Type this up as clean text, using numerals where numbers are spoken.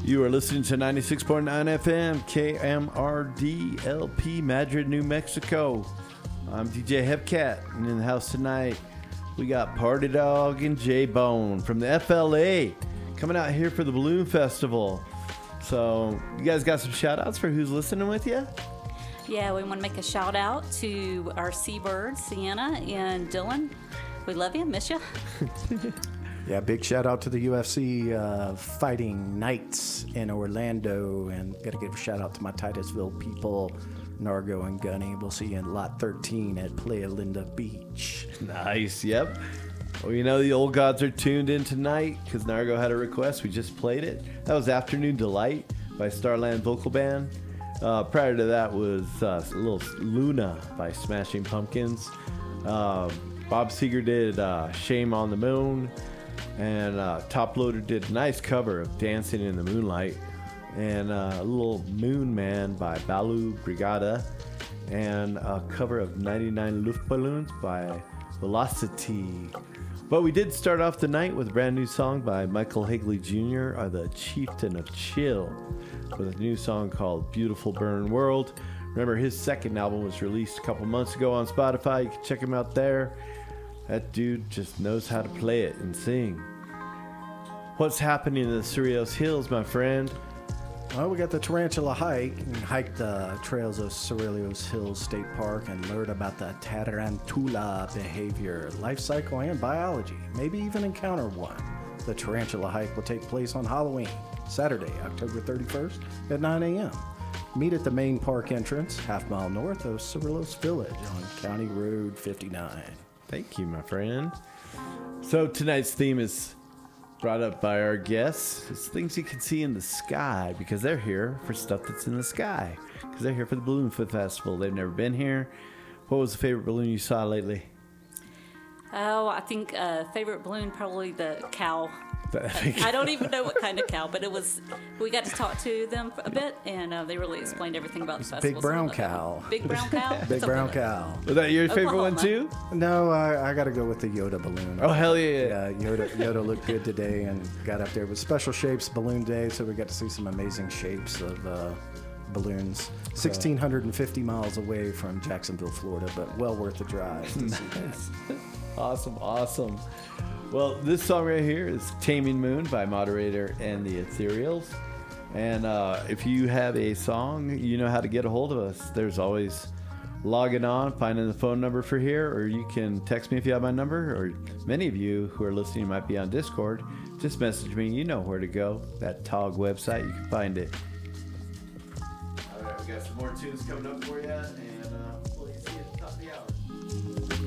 You are listening to 96.9 FM KMRD LP Madrid, New Mexico. I'm DJ Hepcat, and in the house tonight we got Party Dog and J-Bone from the FLA coming out here for the Balloon Festival. So you guys got some shout outs for who's listening with you? Yeah, we want to make a shout out to our seabirds, Sienna and Dylan. We love you, miss you. Yeah, big shout out to the UFC Fighting Knights in Orlando, and got to give a shout out to my Titusville people, Nargo and Gunny. We'll see you in Lot 13 at Playa Linda Beach. Nice, yep. Well, you know the old gods are tuned in tonight because Nargo had a request. We just played it. That was Afternoon Delight by Starland Vocal Band. Prior to that was a little Luna by Smashing Pumpkins. Bob Seger did Shame on the Moon. And Top Loader did a nice cover of Dancing in the Moonlight. And a little Moon Man by Balu Brigada. And a cover of 99 Luftballons by Velocity. But we did start off the night with a brand new song by Michael Higley Jr., or the Chieftain of Chill, with a new song called Beautiful Burn World. Remember, his second album was released a couple months ago on Spotify. You can check him out there. That dude just knows how to play it and sing. What's happening in the Cerritos Hills, my friend? Well, we got the Tarantula Hike, and hike the trails of Cerritos Hills State Park and learn about the tarantula behavior, life cycle, and biology. Maybe even encounter one. The Tarantula Hike will take place on Halloween, Saturday, October 31st at 9 a.m. Meet at the main park entrance, half-mile north of Cerritos Village on County Road 59. Thank you, my friend. So tonight's theme is brought up by our guests. It's things you can see in the sky, because they're here for stuff that's in the sky. Because they're here for the Balloon Foot Festival. They've never been here. What was the favorite balloon you saw lately? Oh, I think favorite balloon, probably the cow. I don't even know what kind of cow, but we got to talk to them a bit, and they really explained everything about the festival. Big brown cow. Big brown cow? Big brown cow. Was that your favorite Oklahoma. one too? No, I got to go with the Yoda balloon. Oh, hell yeah. Yeah, Yoda looked good today and got up there with Special Shapes Balloon Day, so we got to see some amazing shapes of balloons. 1,650 miles away from Jacksonville, Florida, but well worth the drive to see that. Awesome. Well, this song right here is Taming Moon by Moderator and the Ethereals. And if you have a song, you know how to get a hold of us. There's always logging on, finding the phone number for here, or you can text me if you have my number, or many of you who are listening might be on Discord. Just message me. You know where to go. That TOG website, you can find it. All right, we got some more tunes coming up for you. And